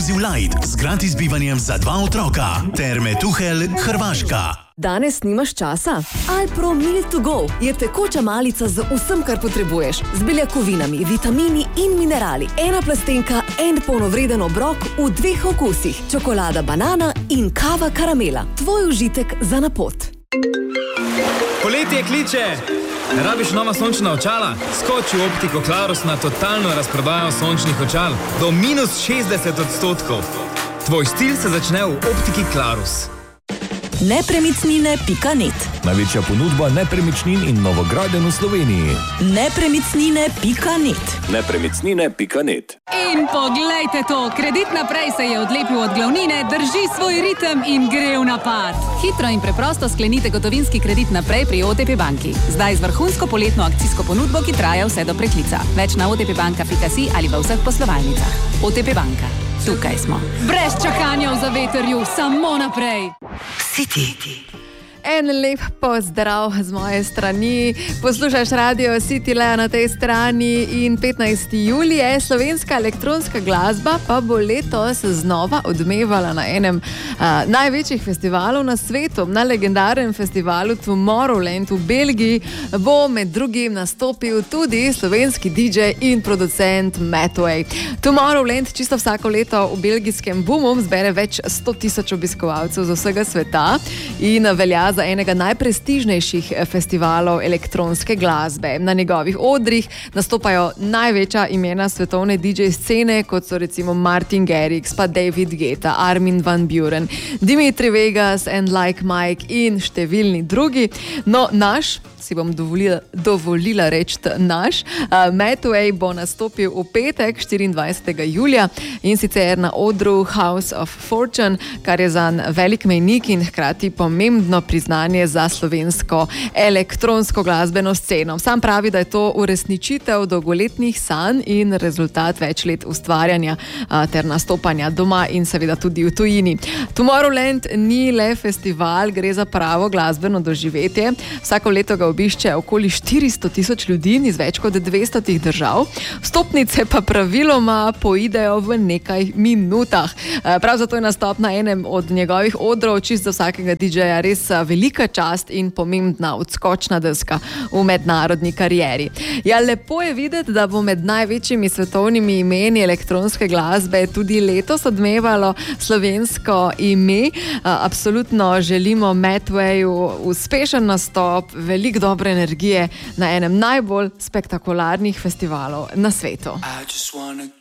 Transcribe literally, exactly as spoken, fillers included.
Inclusive Light z gratis bivanjem za dva otroka. Terme Tuhelj, Hrvaška. Danes nimaš časa? Alpro Meal to Go je tekoča malica z vsem, kar potrebuješ. Z beljakovinami, vitamini in minerali. Ena plastenka, en polnovreden obrok v dveh okusih. Čokolada banana in kava karamela. Tvoj užitek za na pot. Poletje kliče! Rabiš nova sončna očala? Skoči v Optiko Clarus na totalno razprodajo sončnih očal. Do minus šestdeset odstotkov. Tvoj stil se začne v Optiki Clarus. nepremičnine pika net. Največja ponudba nepremičnin in novogradenj v Sloveniji. nepremičnine pika net. nepremičnine pika net. In poglejte to, Kredit Naprej se je odlepil od glavnine, drži svoj ritem in gre v napad. Hitro in preprosto sklenite gotovinski kredit naprej pri O T P banki. Zdaj z vrhunsko poletno akcijsko ponudbo, ki traja vse do preklica. Več na otpbanka pika si ali v vseh poslovalnicah. O T P banka. Tukaj smo. Brez čakanja v zavetrju, samo naprej. City. En lep pozdrav z moje strani. Poslušaš Radio City Le na tej strani in petnajstega julija je slovenska elektronska glasba pa bo letos znova odmevala na enem a, največjih festivalov na svetu. Na legendarnem festivalu Tomorrowland v Belgiji bo med drugim nastopil tudi slovenski D J in producent Mattway. Tomorrowland čisto vsako leto v belgijskem boomu zbere več sto tisoč obiskovalcev z vsega sveta in velja za enega najprestižnejših festivalov elektronske glasbe. Na njegovih odrih nastopajo največja imena svetovne D J scene, kot so recimo Martin Garrix, pa David Guetta, Armin van Buuren, Dimitri Vegas and Like Mike in številni drugi. No, naš, si bom dovolila, dovolila reči naš, uh, Mattway bo nastopil v petek, štiriindvajsetega julija in sicer na odru House of Fortune, kar je zanj velik mejnik in hkrati pomembno priznanje za slovensko elektronsko glasbeno sceno. Sam pravi, da je to uresničitev dolgoletnih sanj in rezultat več let ustvarjanja uh, ter nastopanja doma in seveda tudi v tujini. Tomorrowland ni le festival, gre za pravo glasbeno doživetje. Vsako leto ga obišče okoli štiristo tisoč ljudi iz več kot dvestotih držav. Vstopnice pa praviloma poidejo v nekaj minutah. Prav zato je nastop na enem od njegovih odrov čist za vsakega D J-ja res velika čast in pomembna odskočna deska v mednarodni karieri. Ja, lepo je videti, da bo med največjimi svetovnimi imeni elektronske glasbe tudi letos odmevalo slovensko ime. Absolutno želimo Mattwayu uspešen nastop, veliko dobre energije na enem najbolj spektakularnih festivalov na svetu.